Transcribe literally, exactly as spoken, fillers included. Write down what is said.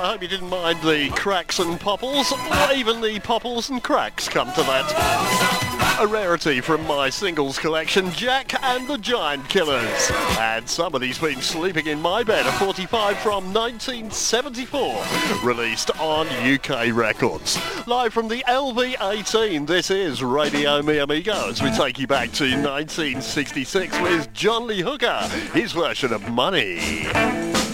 I hope you didn't mind the cracks and popples, or even the popples and cracks come to that. A rarity from my singles collection, Jack and the Giant Killers. And Somebody's Been Sleeping in My Bed, a forty-five from nineteen seventy-four, released on U K Records. Live from the L V eighteen, this is Radio Mi Amigo, as we take you back to nineteen sixty-six with John Lee Hooker, his version of Money.